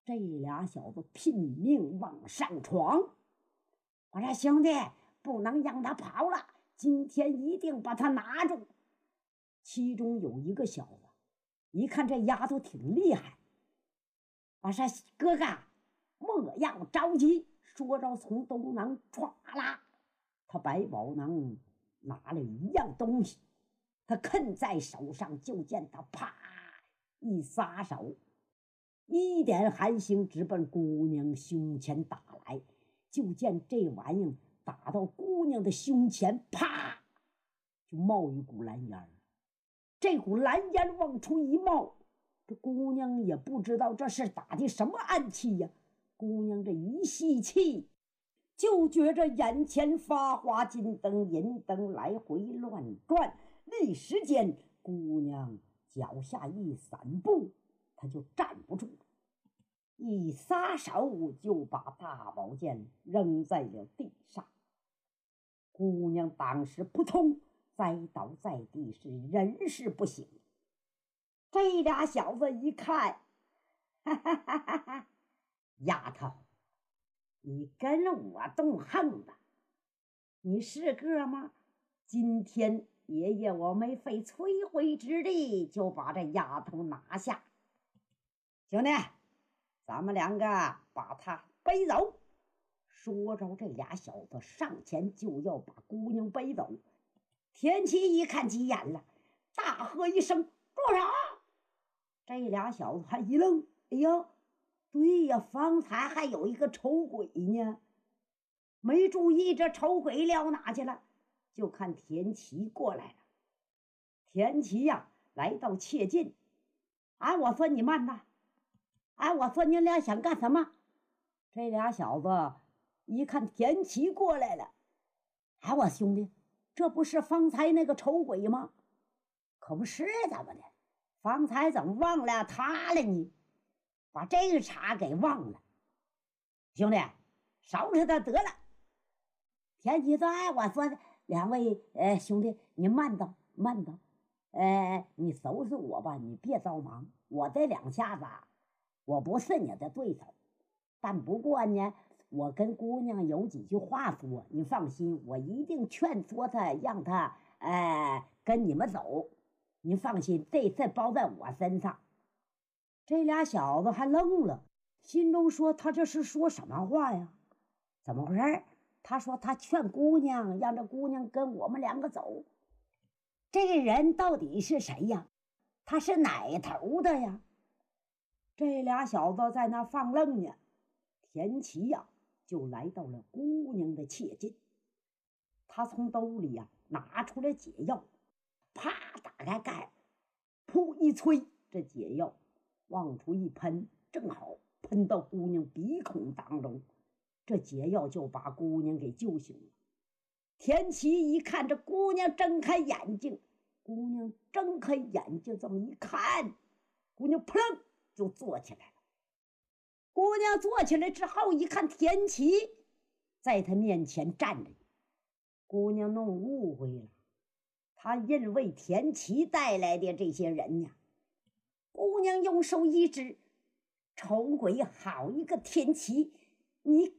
这俩小子拼命往上闯。我说兄弟，不能让他跑了，今天一定把他拿住。其中有一个小子一看这丫头挺厉害，我说哥哥莫要着急。说着从兜囊歘啦，他百宝囊拿了一样东西，他啃在手上，就见他啪一撒手，一点寒星直奔姑娘胸前打来。就见这玩意儿打到姑娘的胸前，啪就冒一股蓝烟。这股蓝烟往出一冒，这姑娘也不知道这是打的什么暗器呀。姑娘这一吸气，就觉着眼前发花，金灯银灯来回乱转。立时间，姑娘脚下一闪步，她就站不住了，一撒手就把大宝剑扔在了地上。姑娘当时扑通栽倒在地，是人事不省。这俩小子一看，哈哈哈哈哈，丫头，你跟我动横吧？你是个吗？今天爷爷我没费吹灰之力就把这丫头拿下。兄弟，咱们两个把他背走。说着，这俩小子上前就要把姑娘背走。田七一看急眼了，大喝一声：“住手！”这俩小子还一愣，哎呀，对呀，方才还有一个丑鬼呢，没注意这丑鬼撂哪去了。就看田七过来了。田七呀，来到切近，我说你慢呐，我说你俩想干什么？这俩小子一看田七过来了，我兄弟，这不是方才那个丑鬼吗？可不是，怎么的？方才怎么忘了他了呢？把这个茬给忘了。兄弟，收拾他得了。田七说：“我说两位兄弟，你慢着慢着，你收拾我吧，你别着忙。我这两下子我不是你的对手，但不过呢，我跟姑娘有几句话说，你放心，我一定劝说她，让她跟你们走。你放心，这事包在我身上。”这俩小子还愣了，心中说：“他这是说什么话呀？怎么回事？”他说：“他劝姑娘，让这姑娘跟我们两个走。这个人到底是谁呀？他是哪头的呀？”这俩小子在那放愣呢。田七呀，就来到了姑娘的切近，他从兜里拿出来解药，啪打开盖，噗一吹，这解药往出一喷，正好喷到姑娘鼻孔当中，这解药就把姑娘给救醒了。田七一看这姑娘睁开眼睛，姑娘睁开眼睛这么一看，姑娘扑棱就坐起来了。姑娘坐起来之后一看田七在她面前站着，姑娘弄误会了，她认为田七带来的这些人呀。姑娘用手一指：“丑鬼，好一个田七！你！”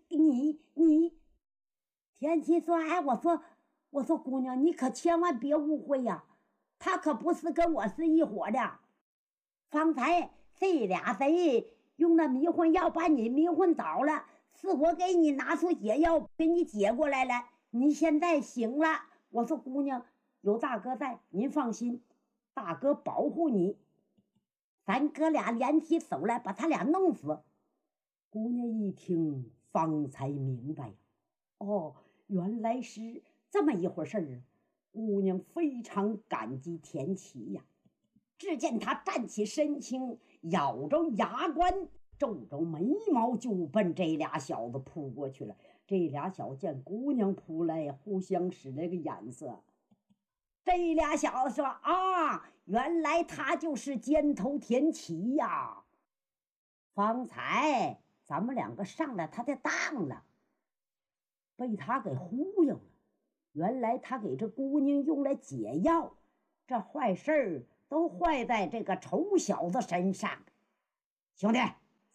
田七说：“我说姑娘，你可千万别误会呀，他可不是跟我是一伙的。方才这俩贼用那迷魂药把你迷魂倒了，是我给你拿出解药给你解过来了，你现在醒了。我说姑娘，有大哥在，您放心，大哥保护你。咱哥俩联起手来把他俩弄死。”姑娘一听方才明白，原来是这么一回事儿。姑娘非常感激田七呀。只见他站起身形，咬着牙关，皱着眉毛，就奔这俩小子扑过去了。这俩小子见姑娘扑来，互相使了个眼色。这俩小子说：“原来他就是尖头田七呀！方才咱们两个上了他的当了，被他给忽悠了。原来他给这姑娘用来解药，这坏事儿都坏在这个丑小子身上。兄弟，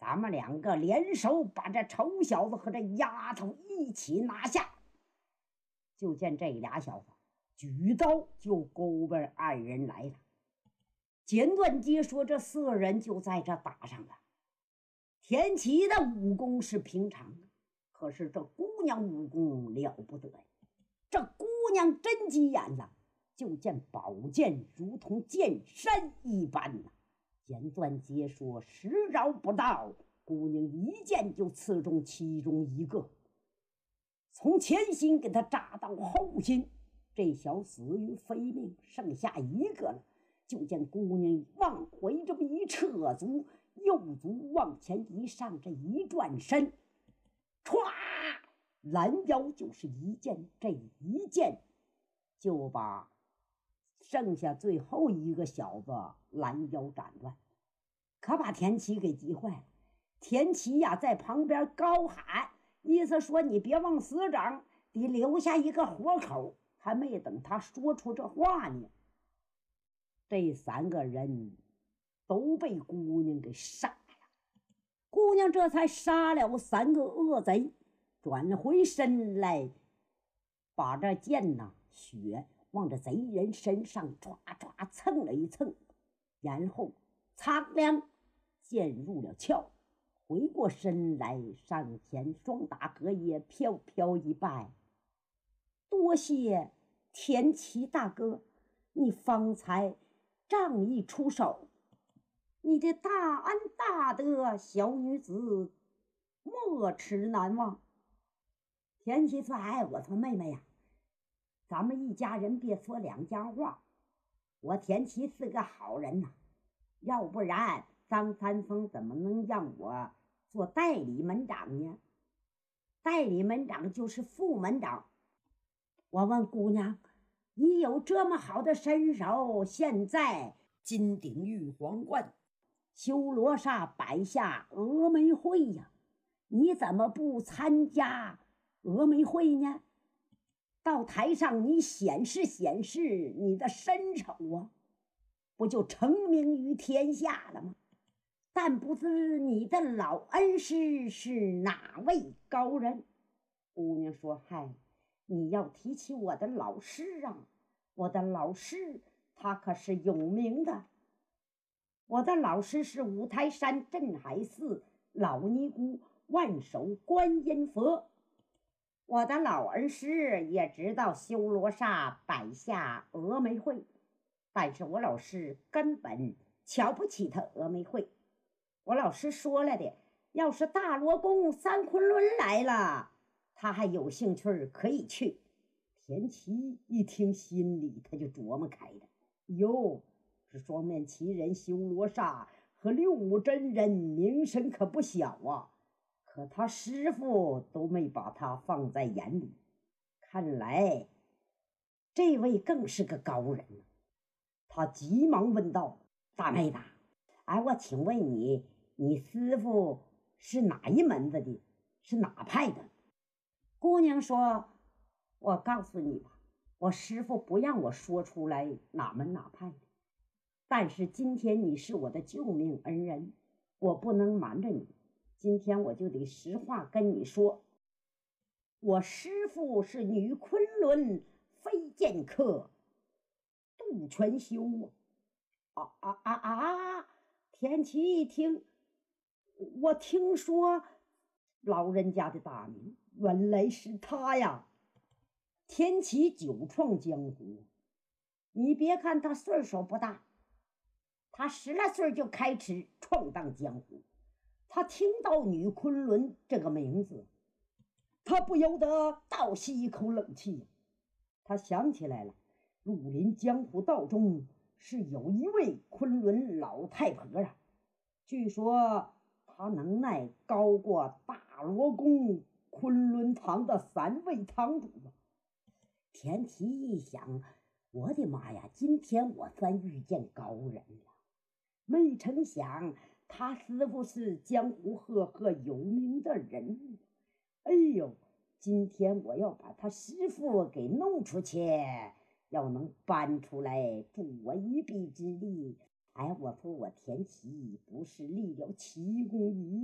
咱们两个联手把这丑小子和这丫头一起拿下。就见这俩小子举刀就勾奔二人来了。简短接说，这4人就在这打上了。田七的武功是平常，可是这姑娘武功了不得呀！这姑娘真急眼了，就见宝剑如同剑山一般呐。简短接说，10招不到，姑娘一剑就刺中其中一个，从前心给他扎到后心，这小死于非命，剩下一个了。就见姑娘往回这么一撤足，右足往前一上，这一转身，歘，拦腰就是一剑，这一剑就把剩下最后一个小子拦腰斩断，可把田七给急坏了。田七呀，在旁边高喊，意思说你别往死整，得留下一个活口。还没等他说出这话呢，这3个人都被姑娘给杀了。姑娘这才杀了3个恶贼，转回身来，把这剑呐血往这贼人身上抓抓蹭了一蹭，然后苍凉剑入了鞘，回过身来上前双打荷叶，飘飘一拜：多谢田七大哥，你方才仗义出手，你的大恩大德，小女子没齿难忘。田七说：哎，我说妹妹呀，咱们一家人别说两家话，我田七是个好人呐，要不然张三丰怎么能让我做代理门长呢？代理门长就是副门长。我问姑娘，你有这么好的身手，现在金鼎玉皇冠，修罗刹摆下峨眉会呀，你怎么不参加峨眉会呢？到台上你显示显示你的身手啊，不就成名于天下了吗？但不知你的老恩师是哪位高人？姑娘说：嗨，你要提起我的老师啊，我的老师他可是有名的。我的老师是五台山镇海寺老尼姑万手观音佛。我的老恩师也知道修罗刹摆下峨眉会，但是我老师根本瞧不起他峨眉会。我老师说了的，要是大罗公三昆仑来了，他还有兴趣可以去。田七一听，心里他就琢磨开了，哟，这双面奇人修罗刹和六目真人名声可不小啊，可他师傅都没把他放在眼里，看来这位更是个高人。他急忙问道：大妹子，哎，我请问你，你师傅是哪一门子的，是哪派的？姑娘说：我告诉你吧，我师傅不让我说出来哪门哪派的，但是今天你是我的救命恩人，我不能瞒着你，今天我就得实话跟你说，我师傅是女昆仑飞剑客杜全修。田七一听，我听说老人家的大名，原来是他呀。田七久创江湖，你别看他岁数不大，他10来岁就开始闯荡江湖。他听到女昆仑这个名字，他不由得倒吸一口冷气。他想起来了，绿林江湖道中是有一位昆仑老太婆啊，据说她能耐高过大罗宫昆仑堂的3位堂主啊。田七一想，我的妈呀，今天我算遇见高人了。没成想他师傅是江湖赫赫有名的人物。哎呦，今天我要把他师傅给弄出去，要能搬出来助我一臂之力。哎，我说我田七不是立了奇功一